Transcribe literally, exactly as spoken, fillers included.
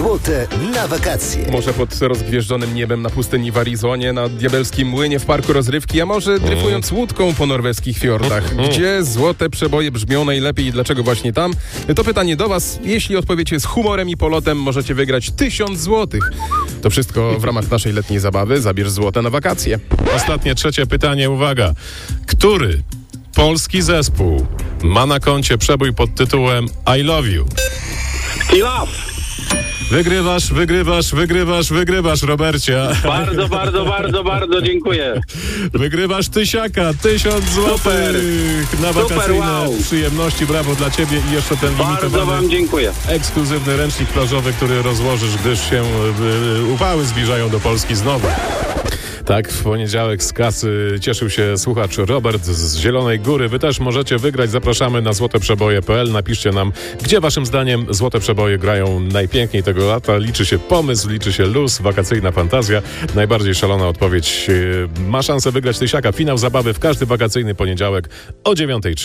Złote na wakacje. Może pod rozgwieżdżonym niebem na pustyni w Arizonie, na diabelskim młynie w parku rozrywki, a może dryfując łódką po norweskich fiordach. Gdzie złote przeboje brzmią najlepiej i dlaczego właśnie tam? To pytanie do was. Jeśli odpowiecie z humorem i polotem, możecie wygrać tysiąc złotych. To wszystko w ramach naszej letniej zabawy. Zabierz złote na wakacje. Ostatnie, trzecie pytanie, uwaga. Który polski zespół ma na koncie przebój pod tytułem I Love You? I love. Wygrywasz, wygrywasz, wygrywasz, wygrywasz, Robercie. Bardzo, bardzo, bardzo, bardzo dziękuję. Wygrywasz tysiaka, tysiąc złotych na wakacyjne Super, wow. przyjemności. Brawo dla ciebie i jeszcze ten Bardzo limitowany, wam dziękuję. ekskluzywny ręcznik plażowy, który rozłożysz, gdyż się y, upały zbliżają do Polski znowu. Tak, w poniedziałek z kasy cieszył się słuchacz Robert z Zielonej Góry. Wy też możecie wygrać. Zapraszamy na złote przeboje kropka p l. Napiszcie nam, gdzie waszym zdaniem złote przeboje grają najpiękniej tego lata. Liczy się pomysł, liczy się luz, wakacyjna fantazja. Najbardziej szalona odpowiedź ma szansę wygrać tysiaka. Finał zabawy w każdy wakacyjny poniedziałek o dziewiątej.